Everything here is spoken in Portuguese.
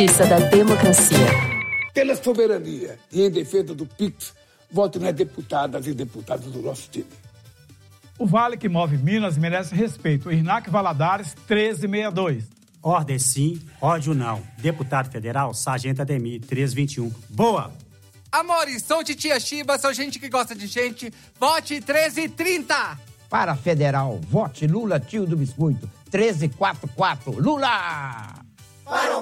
Justiça da Democracia. Pela soberania e em defesa do PIX, voto nas deputadas e deputados do nosso time. O Vale que move Minas merece respeito. Irnac Valadares, 1362. Ordem sim, ódio não. Deputado federal, Sargento Ademir, 321. Boa! Amores, sou titia Chiba, sou gente que gosta de gente. Vote 1330. Para federal, vote Lula, tio do biscoito. 1344. Lula!